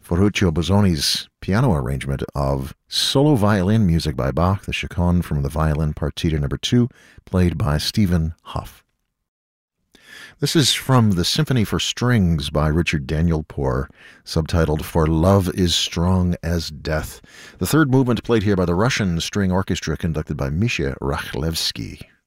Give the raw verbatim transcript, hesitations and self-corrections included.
Ferruccio Bozzoni's piano arrangement of solo violin music by Bach, the Chaconne from the Violin Partita number two, played by Stephen Hough. This is from the Symphony for Strings by Richard Danielpour, subtitled For Love is Strong as Death. The third movement played here by the Russian String Orchestra, conducted by Misha Rakhlevsky.